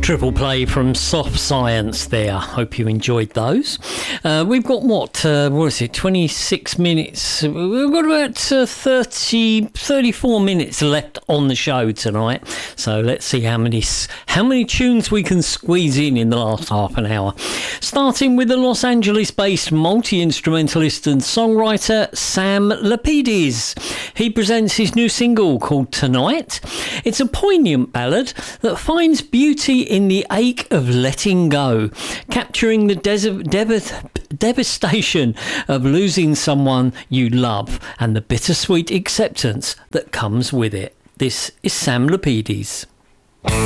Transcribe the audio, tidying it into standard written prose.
Triple play from Soft Science there. Hope you enjoyed those. We've got what is it, 26 minutes. We've got about 34 minutes left on the show tonight. So let's see how many tunes we can squeeze in the last half an hour. Starting with the Los Angeles-based multi-instrumentalist and songwriter Sam Lapidus. He presents his new single called Tonight. It's a poignant ballad that finds beauty in the ache of letting go, capturing the devastation of losing someone you love and the bittersweet acceptance that comes with it. This is Sam Lapidus.